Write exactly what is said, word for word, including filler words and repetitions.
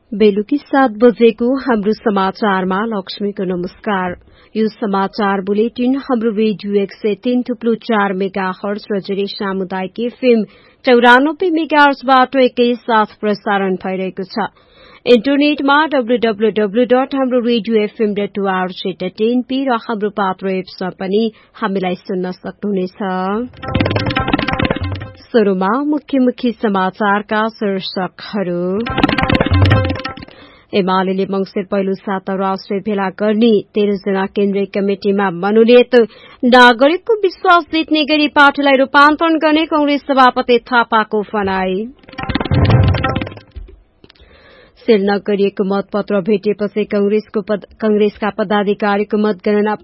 बेलुकी सात बजेको हाम्रो समाचारमा लक्ष्मीको नमस्कार। यो समाचार बुलेटिन हाम्रो रेडियो एक सय तीन थुप्लो चार मेगा हर्ज र जेरी सामुदायिक एफएम चौरानब्बे मेगा हर्जबाट एकैसाथ प्रसारण भइरहेको छ। इन्टरनेटमा डब्लु डब्लु डब्लु डट हाम्रो radio FM dot ORG dot NP र हाम्रो पात्र एप्समा पनि हामीलाई सुन्न सक्नुहुनेछ। सुरुमा मुख्य मुख्य समाचारका शीर्षकहरू। एमाले मंगिर पहिलो साता राष्ट्रिय भेला गर्ने तेह्र जना केन्द्रीय कमिटिमा मनोनित नागरिकको विश्वास जित्ने गरी पार्टीलाई रूपान्तरण गर्ने कंग्रेस सभापति थापाको भनाई। सील नगरिएको मतपत्र भेटिएपछि कंग्रेसका पदाधिकारीको मतगणना